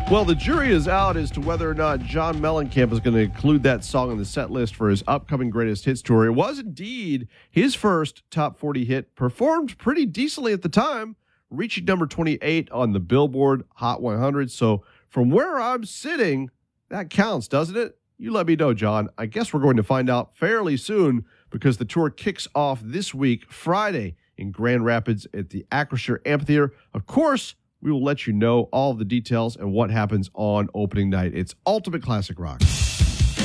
Well, the jury is out as to whether or not John Mellencamp is going to include that song on the set list for his upcoming Greatest Hits tour. It was indeed his first top 40 hit, performed pretty decently at the time, reaching number 28 on the Billboard Hot 100. So from where I'm sitting, that counts, doesn't it? You let me know, John. I guess we're going to find out fairly soon because the tour kicks off this week, Friday, in Grand Rapids at the Acrisure Amphitheater. Of course, we will let you know all of the details and what happens on opening night. It's Ultimate Classic Rock.